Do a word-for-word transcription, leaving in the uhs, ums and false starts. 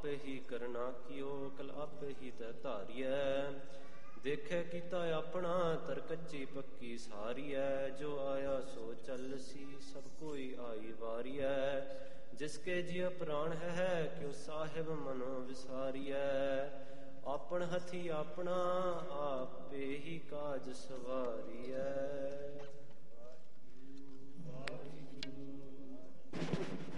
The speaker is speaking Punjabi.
ਆਪੇ ਹੀ ਕਰਨਾ ਕੀਓ, ਕਲ ਆਪੇ ਹੀ ਤੈ ਧਾਰੀਐ। ਦੇਖੈ ਕੀਤਾ ਆਪਣਾ, ਤਰ ਕੱਚੀ ਪੱਕੀ ਸਾਰੀਐ। ਜੋ ਆਇਆ ਸੋ ਚੱਲਸੀ, ਸਭ ਕੋਈ ਆਈ ਵਾਰੀਐ। ਜਿਸਕੇ ਜਿਉ ਪ੍ਰਾਣ ਹੈ, ਕਿਉ ਸਾਹਿਬ ਮਨੋ ਵਿਸਾਰੀਐ। ਆਪਣ ਹਥੀ ਆਪਣਾ, ਆਪੇ ਹੀ ਕਾਜ ਸਵਾਰੀਐ।